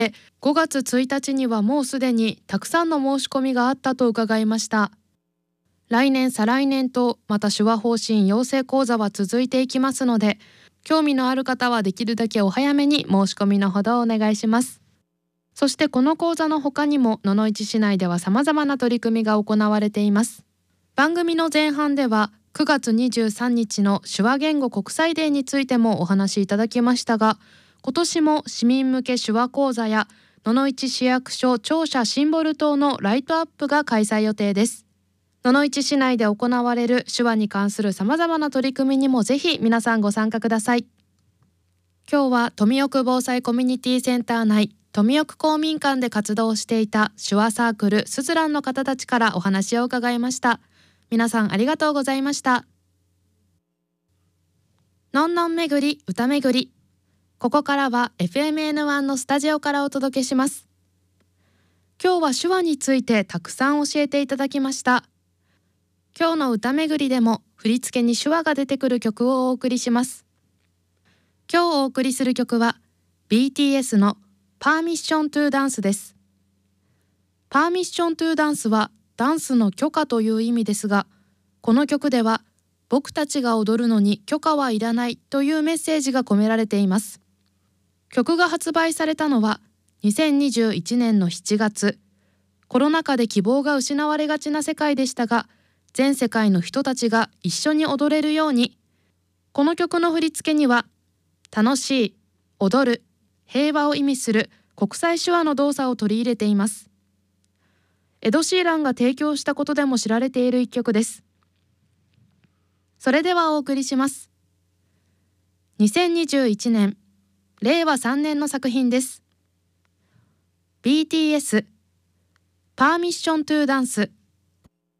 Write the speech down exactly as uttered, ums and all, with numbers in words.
ごがつついたちにはもうすでにたくさんの申し込みがあったと伺いました。来年再来年とまた手話方針養成講座は続いていきますので、興味のある方はできるだけお早めに申し込みのほどお願いします。そしてこの講座の他にも野々市市内では様々な取り組みが行われています。番組の前半ではくがつにじゅうさんにちの手話言語国際デーについてもお話しいただきましたが、今年も市民向け手話講座や野々市市役所庁舎シンボル塔のライトアップが開催予定です。野々市市内で行われる手話に関する様々な取り組みにもぜひ皆さんご参加ください。今日は富奥防災コミュニティセンター内富奥公民館で活動していた手話サークルスズランの方たちからお話を伺いました。皆さんありがとうございました。のんのん巡り歌巡り、ここからは エフエムエヌワン のスタジオからお届けします。今日は手話についてたくさん教えていただきました。今日の歌巡りでも振り付けに手話が出てくる曲をお送りします。今日お送りする曲は ビーティーエス のパーミッショントゥダンスです。パーミッショントゥダンスはダンスの許可という意味ですが、この曲では僕たちが踊るのに許可はいらないというメッセージが込められています。曲が発売されたのはにせんにじゅういちねんのしちがつ、コロナ禍で希望が失われがちな世界でしたが、全世界の人たちが一緒に踊れるように、この曲の振り付けには楽しい、踊る、平和を意味する国際手話の動作を取り入れています。エド・シーランが提供したことでも知られている一曲です。それではお送りします。にせんにじゅういちねん、れいわさんねんの作品です。ビーティーエス パーミッショントゥダンス。